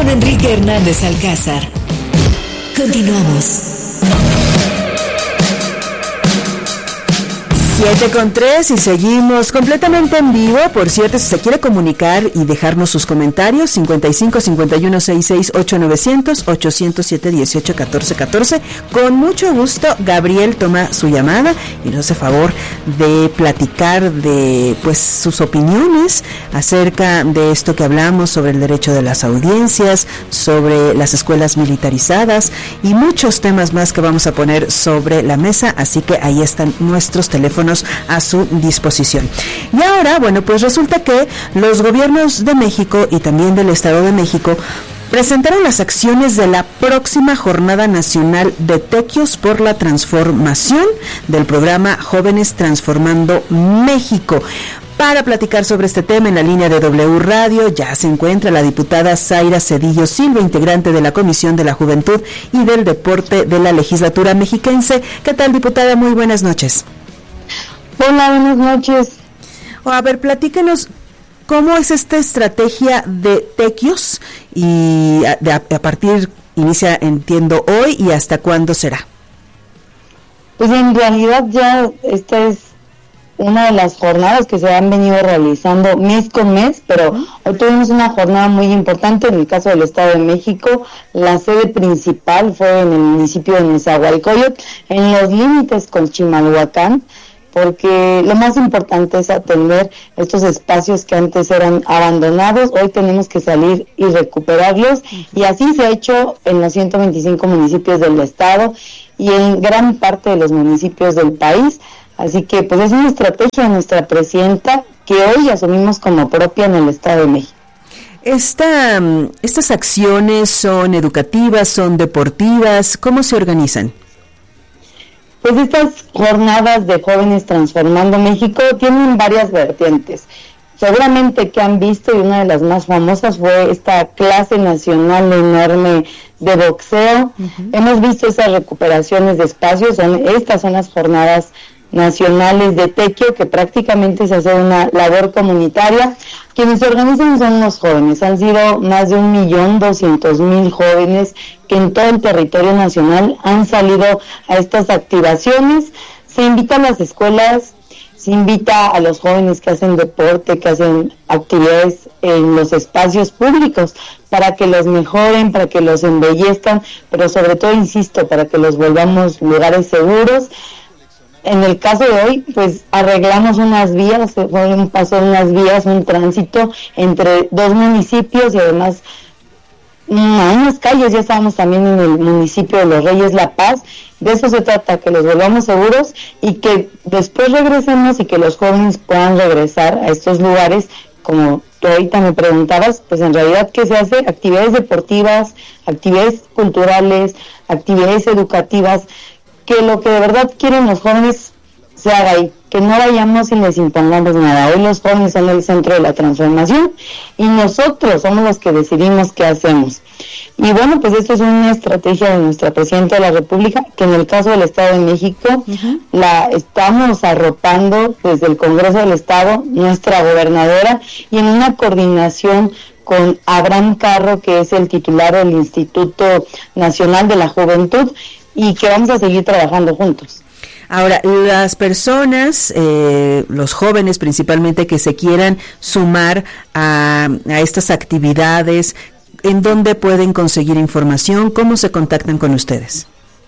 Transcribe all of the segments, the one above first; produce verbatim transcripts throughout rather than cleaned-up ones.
con Enrique Hernández Alcázar. Continuamos. siete con tres y seguimos completamente en vivo. Por cierto, si se quiere comunicar y dejarnos sus comentarios, cincuenta y cinco, cincuenta y uno, sesenta y seis, ocho novecientos, ocho cero siete, dieciocho, catorce, catorce. Con mucho gusto, Gabriel toma su llamada y nos hace favor de platicar de pues sus opiniones acerca de esto que hablamos sobre el derecho de las audiencias, sobre las escuelas militarizadas y muchos temas más que vamos a poner sobre la mesa. Así que ahí están nuestros teléfonos a su disposición. Y ahora, bueno, pues resulta que los gobiernos de México y también del Estado de México presentaron las acciones de la próxima Jornada Nacional de Tequios por la Transformación del programa Jóvenes Transformando México. Para platicar sobre este tema en la línea de W Radio ya se encuentra la diputada Zaira Cedillo Silva, integrante de la Comisión de la Juventud y del Deporte de la Legislatura Mexiquense. ¿Qué tal, diputada? Muy buenas noches. Hola, buenas noches. A ver, platícanos, ¿cómo es esta estrategia de tequios? Y a, de, a partir, inicia, entiendo, hoy, ¿y hasta cuándo será? Pues en realidad ya esta es una de las jornadas que se han venido realizando mes con mes, pero hoy tuvimos una jornada muy importante en el caso del Estado de México. La sede principal fue en el municipio de Nezahualcóyotl, en los límites con Chimalhuacán, porque lo más importante es atender estos espacios que antes eran abandonados. Hoy tenemos que salir y recuperarlos, y así se ha hecho en los ciento veinticinco municipios del estado y en gran parte de los municipios del país. Así que pues es una estrategia de nuestra presidenta que hoy asumimos como propia en el Estado de México. Esta, estas acciones son educativas, son deportivas, ¿cómo se organizan? Pues estas jornadas de Jóvenes Transformando México tienen varias vertientes. Seguramente que han visto, y una de las más famosas fue esta clase nacional enorme de boxeo. Uh-huh. Hemos visto esas recuperaciones de espacios, son, estas son las jornadas nacionales de tequio, que prácticamente se hace una labor comunitaria. Quienes se organizan son los jóvenes, han sido más de un millón doscientos mil jóvenes que en todo el territorio nacional han salido a estas activaciones. Se invita a las escuelas, se invita a los jóvenes que hacen deporte, que hacen actividades en los espacios públicos, para que los mejoren, para que los embellezcan, pero sobre todo, insisto, para que los volvamos lugares seguros. En el caso de hoy, pues arreglamos unas vías, fue un paso de unas vías, un tránsito entre dos municipios y además a unas calles. Ya estábamos también en el municipio de Los Reyes La Paz. De eso se trata, que los volvamos seguros y que después regresemos y que los jóvenes puedan regresar a estos lugares. Como tú ahorita me preguntabas, pues en realidad, ¿qué se hace? Actividades deportivas, actividades culturales, actividades educativas, que lo que de verdad quieren los jóvenes se haga ahí, que no vayamos y les impongamos nada. Hoy los jóvenes son el centro de la transformación y nosotros somos los que decidimos qué hacemos. Y bueno, pues esto es una estrategia de nuestra Presidenta de la República, que en el caso del Estado de México, uh-huh, la estamos arropando desde el Congreso del Estado, nuestra gobernadora, y en una coordinación con Abraham Carro, que es el titular del Instituto Nacional de la Juventud, y que vamos a seguir trabajando juntos. Ahora, las personas, eh, los jóvenes principalmente, que se quieran sumar a, a estas actividades, ¿en dónde pueden conseguir información? ¿Cómo se contactan con ustedes?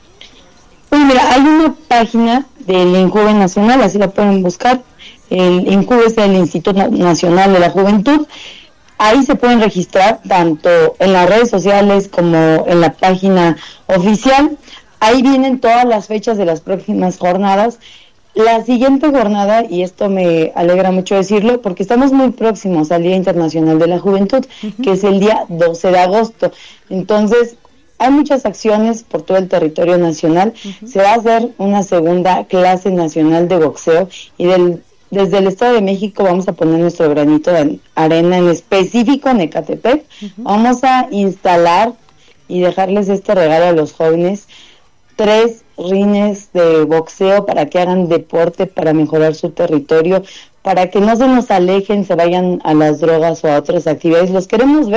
Pues mira, hay una página del INJUVE Nacional, así la pueden buscar. El INJUVE es el Instituto Nacional de la Juventud. Ahí se pueden registrar tanto en las redes sociales como en la página oficial. Ahí vienen todas las fechas de las próximas jornadas. La siguiente jornada, y esto me alegra mucho decirlo, porque estamos muy próximos al Día Internacional de la Juventud, uh-huh, que es el día doce de agosto. Entonces, hay muchas acciones por todo el territorio nacional. Uh-huh. Se va a hacer una segunda clase nacional de boxeo, y del, desde el Estado de México vamos a poner nuestro granito de arena, en específico en Ecatepec. Uh-huh. Vamos a instalar y dejarles este regalo a los jóvenes: tres rines de boxeo para que hagan deporte, para mejorar su territorio, para que no se nos alejen, se vayan a las drogas o a otras actividades. Los queremos ver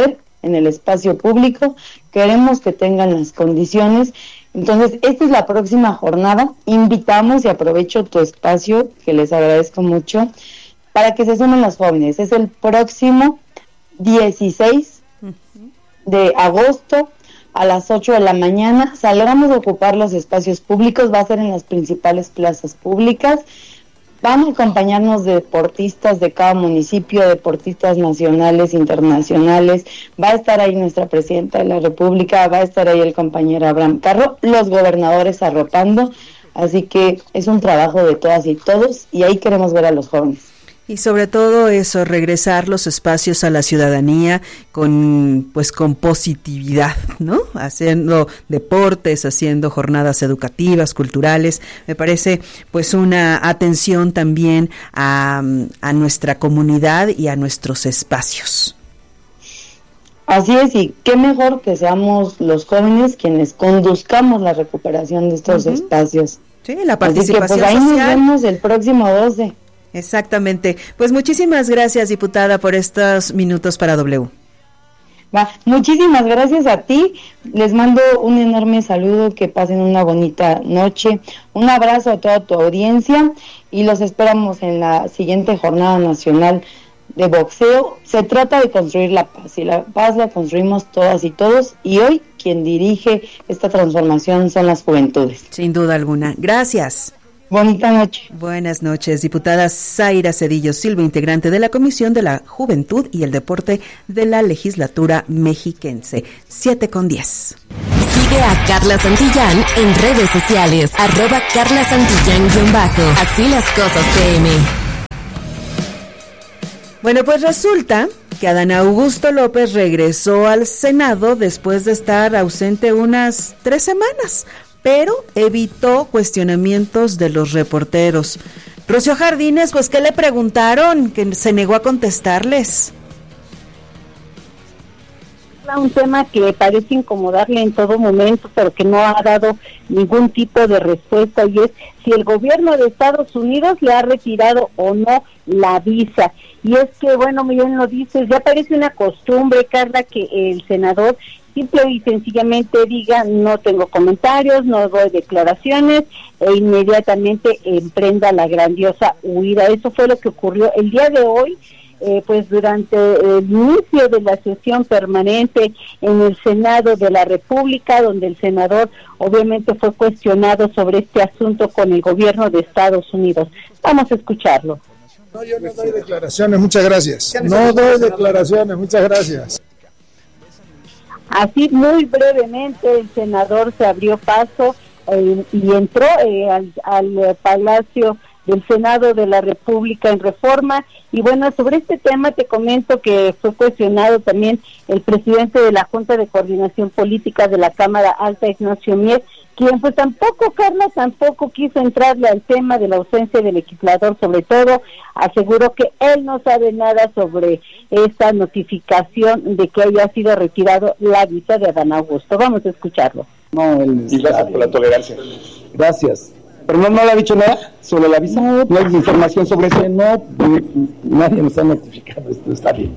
en el espacio público, queremos que tengan las condiciones. Entonces, esta es la próxima jornada. Invitamos, y aprovecho tu espacio, que les agradezco mucho, para que se sumen los jóvenes. Es el próximo dieciséis de agosto a las ocho de la mañana. Salgamos a ocupar los espacios públicos, va a ser en las principales plazas públicas. Van a acompañarnos deportistas de cada municipio, deportistas nacionales, internacionales. Va a estar ahí nuestra presidenta de la República, va a estar ahí el compañero Abraham Carro, los gobernadores arropando. Así que es un trabajo de todas y todos, y ahí queremos ver a los jóvenes. Y sobre todo eso, regresar los espacios a la ciudadanía con, pues, con positividad, ¿no? Haciendo deportes, haciendo jornadas educativas, culturales. Me parece, pues, una atención también a, a nuestra comunidad y a nuestros espacios. Así es, y qué mejor que seamos los jóvenes quienes conduzcamos la recuperación de estos uh-huh. espacios. Sí, la participación Así que, pues, ahí social. Nos vemos el próximo doce. Exactamente. Pues muchísimas gracias, diputada, por estos minutos para W. Va, muchísimas gracias a ti. Les mando un enorme saludo, que pasen una bonita noche. Un abrazo a toda tu audiencia y los esperamos en la siguiente jornada nacional de boxeo. Se trata de construir la paz, y la paz la construimos todas y todos, y hoy quien dirige esta transformación son las juventudes. Sin duda alguna. Gracias. Bonita noche. Buenas noches, diputada Zaira Cedillo Silva, integrante de la Comisión de la Juventud y el Deporte de la Legislatura Mexiquense. siete con diez. Sigue a Carla Santillán en redes sociales, arroba Carla Santillán-bajo. Así las cosas P M. Bueno, pues resulta que Adán Augusto López regresó al Senado después de estar ausente unas tres semanas, pero evitó cuestionamientos de los reporteros. Rocío Jardines, pues, ¿qué le preguntaron? Que se negó a contestarles. Un tema que parece incomodarle en todo momento, pero que no ha dado ningún tipo de respuesta, y es si el gobierno de Estados Unidos le ha retirado o no la visa. Y es que, bueno, bien lo dices, ya parece una costumbre, Carla, que el senador simple y sencillamente diga: no tengo comentarios, no doy declaraciones, e inmediatamente emprenda la grandiosa huida. Eso fue lo que ocurrió el día de hoy, eh, pues durante el inicio de la sesión permanente en el Senado de la República, donde el senador obviamente fue cuestionado sobre este asunto con el gobierno de Estados Unidos. Vamos a escucharlo. No, yo no doy declaraciones, muchas gracias. No doy declaraciones, muchas gracias. Así, muy brevemente, el senador se abrió paso eh, y entró eh, al, al Palacio del Senado de la República en Reforma. Y bueno, sobre este tema te comento que fue cuestionado también el presidente de la Junta de Coordinación Política de la Cámara Alta, Ignacio Mier, quien pues tampoco, Carla, tampoco quiso entrarle al tema de la ausencia del legislador. Sobre todo, aseguró que él no sabe nada sobre esta notificación de que haya sido retirado la visa de Adán Augusto. Vamos a escucharlo. No, él y gracias por la tolerancia. Gracias. Pero no, no le ha dicho nada sobre la visa. No, no hay información sobre eso. No, nadie nos ha notificado esto. Está bien.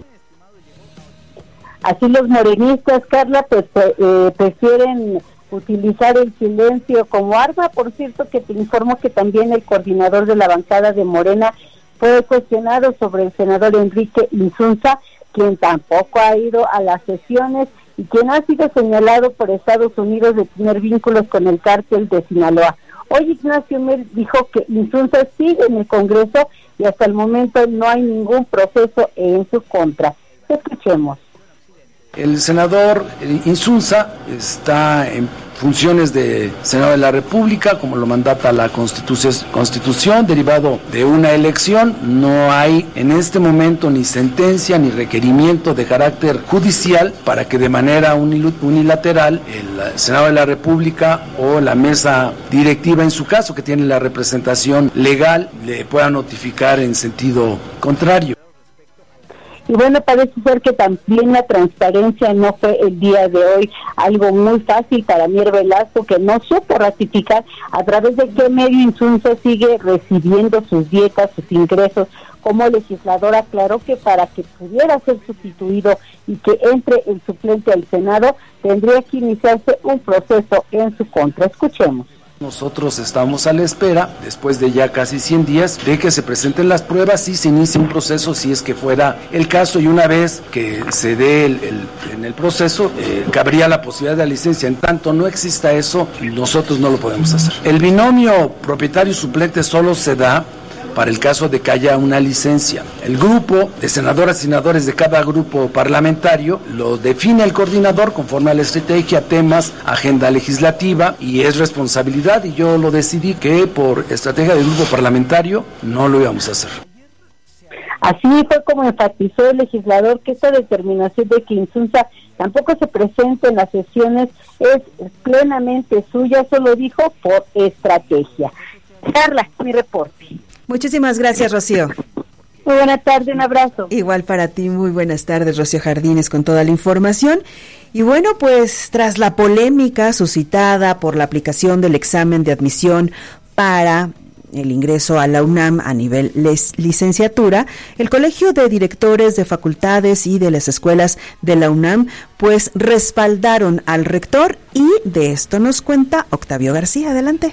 Así los morenistas, Carla, pues eh, prefieren utilizar el silencio como arma. Por cierto, que te informo que también el coordinador de la bancada de Morena fue cuestionado sobre el senador Enrique Insunza, quien tampoco ha ido a las sesiones y quien ha sido señalado por Estados Unidos de tener vínculos con el cártel de Sinaloa. Hoy Ignacio Mier dijo que Insunza sigue en el Congreso y hasta el momento no hay ningún proceso en su contra. Escuchemos. El senador Insunza está en funciones de senador de la República, como lo mandata la Constitución, derivado de una elección. No hay en este momento ni sentencia ni requerimiento de carácter judicial para que de manera unilateral el senador de la República o la mesa directiva, en su caso, que tiene la representación legal, le pueda notificar en sentido contrario. Y bueno, parece ser que también la transparencia no fue el día de hoy algo muy fácil para Mier Velasco, que no supo ratificar a través de qué medio Insunza sigue recibiendo sus dietas, sus ingresos Como legislador aclaró que para que pudiera ser sustituido y que entre el suplente al Senado, tendría que iniciarse un proceso en su contra. Escuchemos. Nosotros estamos a la espera, después de ya casi cien días, de que se presenten las pruebas y se inicie un proceso si es que fuera el caso, y una vez que se dé el, el, en el proceso, eh, cabría la posibilidad de la licencia. En tanto no exista eso, nosotros no lo podemos hacer. El binomio propietario-suplente solo se da para el caso de que haya una licencia. El grupo de senadoras y senadores de cada grupo parlamentario lo define el coordinador conforme a la estrategia, temas, agenda legislativa, y es responsabilidad, y yo lo decidí que por estrategia del grupo parlamentario no lo íbamos a hacer. Así fue como enfatizó el legislador que esta determinación de que Insunza tampoco se presente en las sesiones es plenamente suya, eso lo dijo por estrategia. Carla, mi reporte. Muchísimas gracias, Rocío. Muy buena tarde, un abrazo. Igual para ti, muy buenas tardes, Rocío Jardines, con toda la información. Y bueno, pues tras la polémica suscitada por la aplicación del examen de admisión para el ingreso a la UNAM a nivel les, licenciatura, el Colegio de Directores de Facultades y de las Escuelas de la UNAM pues respaldaron al rector, y de esto nos cuenta Octavio García. Adelante.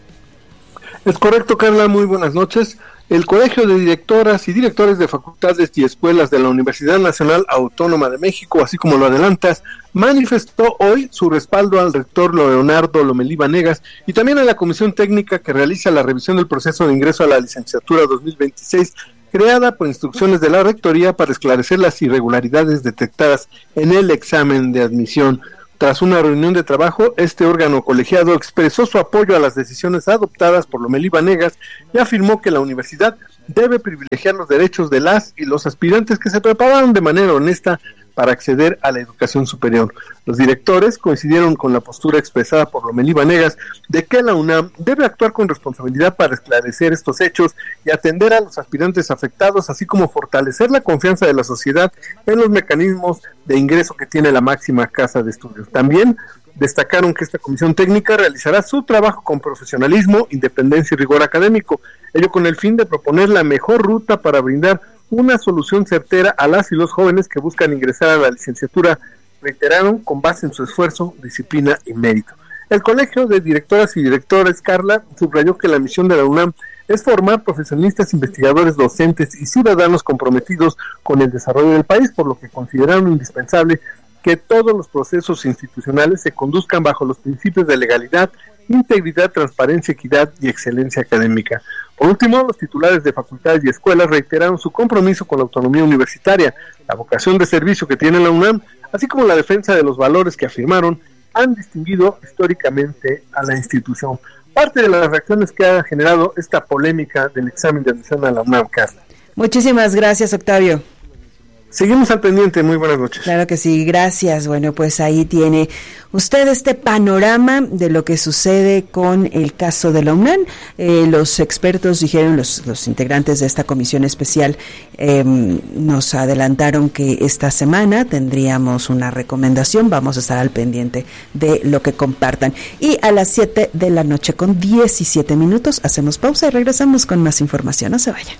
Es correcto, Carla, muy buenas noches. El Colegio de Directoras y Directores de Facultades y Escuelas de la Universidad Nacional Autónoma de México, así como lo adelantas, manifestó hoy su respaldo al rector Leonardo Lomelí Vanegas y también a la comisión técnica que realiza la revisión del proceso de ingreso a la licenciatura dos mil veintiséis, creada por instrucciones de la Rectoría para esclarecer las irregularidades detectadas en el examen de admisión. Tras una reunión de trabajo, este órgano colegiado expresó su apoyo a las decisiones adoptadas por Lomelí Vanegas y afirmó que la universidad debe privilegiar los derechos de las y los aspirantes que se prepararon de manera honesta para acceder a la educación superior. Los directores coincidieron con la postura expresada por Lomelí Vanegas de que la UNAM debe actuar con responsabilidad para esclarecer estos hechos y atender a los aspirantes afectados, así como fortalecer la confianza de la sociedad en los mecanismos de ingreso que tiene la máxima casa de estudios. También destacaron que esta comisión técnica realizará su trabajo con profesionalismo, independencia y rigor académico, ello con el fin de proponer la mejor ruta para brindar una solución certera a las y los jóvenes que buscan ingresar a la licenciatura, reiteraron, con base en su esfuerzo, disciplina y mérito. El Colegio de Directoras y Directores, Carla, subrayó que la misión de la UNAM es formar profesionistas, investigadores, docentes y ciudadanos comprometidos con el desarrollo del país, por lo que consideraron indispensable que todos los procesos institucionales se conduzcan bajo los principios de legalidad, integridad, transparencia, equidad y excelencia académica. Por último, los titulares de facultades y escuelas reiteraron su compromiso con la autonomía universitaria, la vocación de servicio que tiene la UNAM, así como la defensa de los valores que afirmaron han distinguido históricamente a la institución. Parte de las reacciones que ha generado esta polémica del examen de admisión a la UNAM, Carla. Muchísimas gracias, Octavio. Seguimos al pendiente, muy buenas noches. Claro que sí, gracias. Bueno, pues ahí tiene usted este panorama de lo que sucede con el caso de la UNAM. Eh, los expertos dijeron, los, los integrantes de esta comisión especial eh, nos adelantaron que esta semana tendríamos una recomendación. Vamos a estar al pendiente de lo que compartan. Y a las siete de la noche con diecisiete minutos hacemos pausa y regresamos con más información. No se vayan.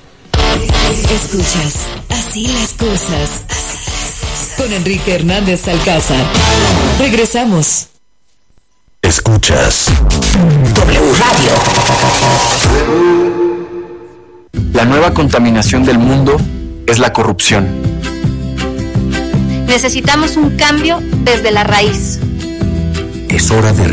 Escuchas Así las cosas, así las cosas, con Enrique Hernández Alcázar. Regresamos. Escuchas W Radio. La nueva contaminación del mundo es la corrupción. Necesitamos un cambio desde la raíz. Es hora de